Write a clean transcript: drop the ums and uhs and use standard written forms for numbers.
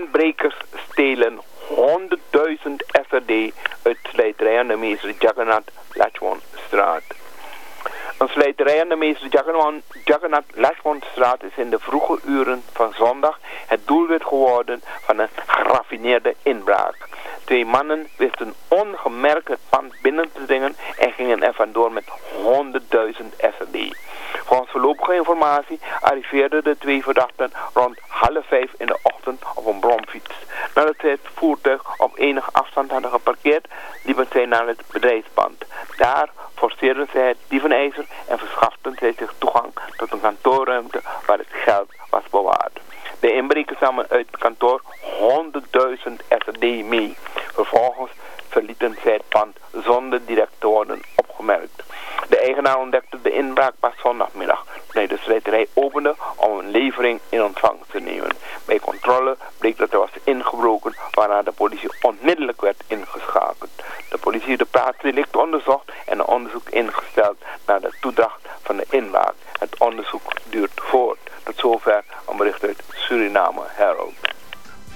Inbrekers stelen 100.000 SRD uit slijterij aan de meester Jagannath Lachwan-straat. Een slijterij aan de meester Jagannath Lachwan-straat is in de vroege uren van zondag het doelwit geworden van een geraffineerde inbraak. 2 mannen wisten ongemerkt het pand binnen te dringen en gingen er vandoor met 100.000 SRD. Volgens voorlopige informatie arriveerden de 2 verdachten rond 4:30 in de ochtend op een bromfiets. Nadat zij het voertuig op enige afstand hadden geparkeerd, liepen zij naar het bedrijfspand. Daar forceerden zij het dievenijzer en verschaften zij zich toegang tot een kantoorruimte waar het geld was bewaard. De inbrekers namen uit het kantoor 100.000 SRD mee. Vervolgens verlieten zij het pand zonder direct te worden opgemerkt. De eigenaar ontdekte de inbraak pas zondagmiddag toen hij de slijterij opende om een levering in ontvangst te nemen. Bij controle bleek dat er was ingebroken, waarna de politie onmiddellijk werd ingeschakeld. De politie heeft de plaatsdelict onderzocht en een onderzoek ingesteld naar de toedracht van de inbraak. Het onderzoek duurt